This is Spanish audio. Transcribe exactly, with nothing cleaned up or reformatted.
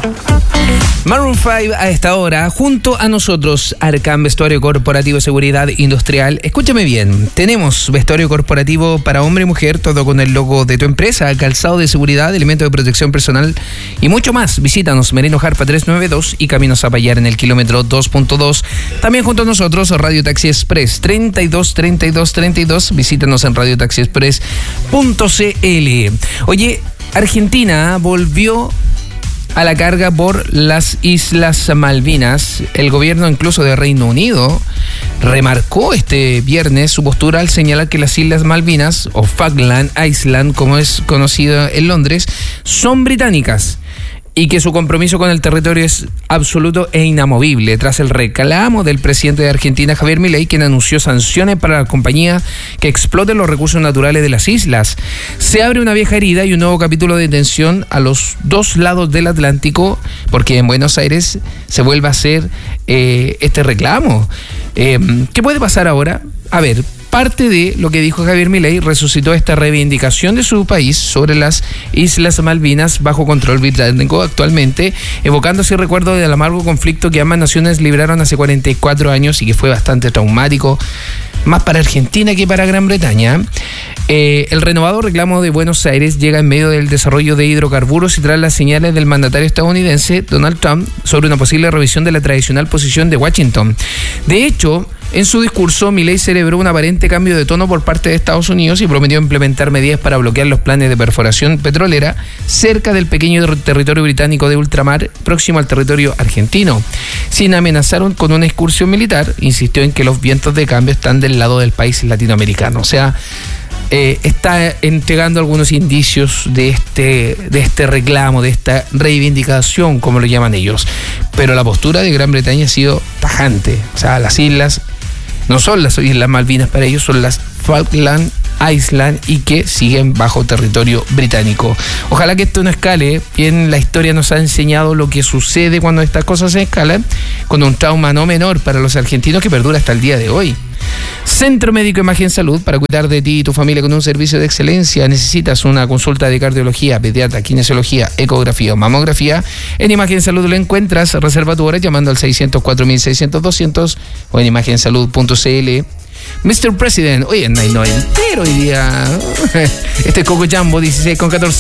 Maroon cinco a esta hora, junto a nosotros, Arcam Vestuario Corporativo Seguridad Industrial. Escúchame bien, tenemos vestuario corporativo para hombre y mujer, todo con el logo de tu empresa, calzado de seguridad, elementos de protección personal y mucho más. Visítanos, Merino Jarpa trescientos noventa y dos y Camino Zapallar en el kilómetro dos punto dos. También junto a nosotros, Radio Taxi Express treinta y dos treinta y dos treinta y dos. Visítanos en radio taxi express punto c l. Oye, Argentina volvió a la carga por las Islas Malvinas. El gobierno incluso de Reino Unido remarcó este viernes su postura al señalar que las Islas Malvinas, o Falkland Island como es conocido en Londres, son británicas y que su compromiso con el territorio es absoluto e inamovible, tras el reclamo del presidente de Argentina, Javier Milei, quien anunció sanciones para la compañía que explote los recursos naturales de las islas. Se abre una vieja herida y un nuevo capítulo de tensión a los dos lados del Atlántico, porque en Buenos Aires se vuelve a hacer eh, este reclamo. Eh, ¿Qué puede pasar ahora? A ver, parte de lo que dijo Javier Milei resucitó esta reivindicación de su país sobre las Islas Malvinas bajo control británico actualmente, evocando así recuerdo del amargo conflicto que ambas naciones libraron hace cuarenta y cuatro años y que fue bastante traumático, más para Argentina que para Gran Bretaña. Eh, el renovado reclamo de Buenos Aires llega en medio del desarrollo de hidrocarburos y tras las señales del mandatario estadounidense Donald Trump sobre una posible revisión de la tradicional posición de Washington. De hecho, en su discurso, Milei celebró un aparente cambio de tono por parte de Estados Unidos y prometió implementar medidas para bloquear los planes de perforación petrolera cerca del pequeño territorio británico de ultramar próximo al territorio argentino. Sin amenazar con una excursión militar, insistió en que los vientos de cambio están del lado del país latinoamericano. O sea, eh, está entregando algunos indicios de este, de este reclamo, de esta reivindicación, como lo llaman ellos. Pero la postura de Gran Bretaña ha sido tajante. O sea, las islas no son las Islas Malvinas para ellos, son las Falkland Island y que siguen bajo territorio británico. Ojalá que esto no escale. Bien, la historia nos ha enseñado lo que sucede cuando estas cosas se escalan, con un trauma no menor para los argentinos que perdura hasta el día de hoy. Centro Médico Imagen Salud, para cuidar de ti y tu familia con un servicio de excelencia. Necesitas una consulta de cardiología, pediatra, kinesiología, ecografía o mamografía. En Imagen Salud lo encuentras. Reserva tu hora llamando al seiscientos cuatro mil seiscientos doscientos o en imagen salud punto c l. mister President, oye, no hay no entero hoy día. Este es Coco Jumbo, dieciséis con catorce.